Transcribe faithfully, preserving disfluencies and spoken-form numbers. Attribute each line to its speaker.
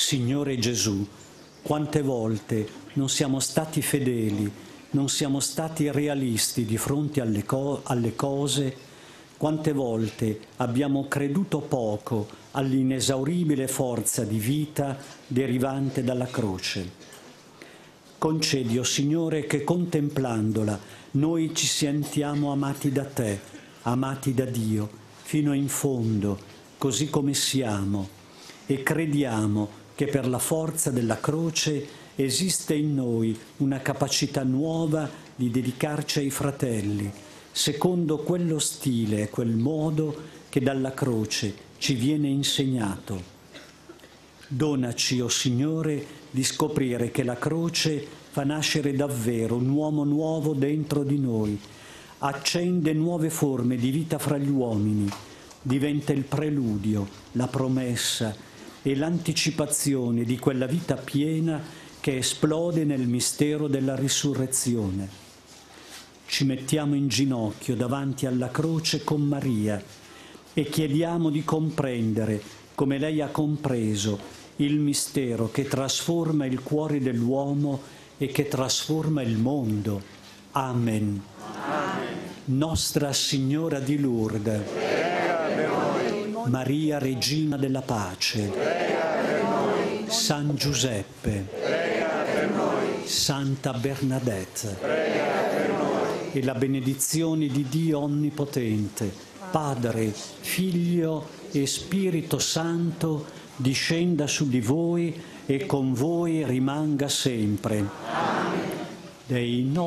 Speaker 1: Signore Gesù, quante volte non siamo stati fedeli, non siamo stati realisti di fronte alle, co- alle cose, quante volte abbiamo creduto poco all'inesauribile forza di vita derivante dalla croce. Concedi, o Signore, che contemplandola noi ci sentiamo amati da Te, amati da Dio, fino in fondo, così come siamo, e crediamo che per la forza della croce esiste in noi una capacità nuova di dedicarci ai fratelli, secondo quello stile e quel modo che dalla croce ci viene insegnato. Donaci, o Signore, di scoprire che la croce fa nascere davvero un uomo nuovo dentro di noi, accende nuove forme di vita fra gli uomini, diventa il preludio, la promessa e l'anticipazione di quella vita piena che esplode nel mistero della risurrezione. Ci mettiamo in ginocchio davanti alla croce con Maria e chiediamo di comprendere, come lei ha compreso, il mistero che trasforma il cuore dell'uomo e che trasforma il mondo. Amen. Amen. Nostra Signora di Lourdes,
Speaker 2: prega per noi.
Speaker 1: Maria Regina della Pace,
Speaker 2: Prega per noi.
Speaker 1: San Giuseppe,
Speaker 2: Prega per noi.
Speaker 1: Santa Bernadette,
Speaker 2: Prega per noi.
Speaker 1: e la benedizione di Dio Onnipotente, Padre, Figlio e Spirito Santo, discenda su di voi e con voi rimanga sempre.
Speaker 2: Amen.
Speaker 1: Dei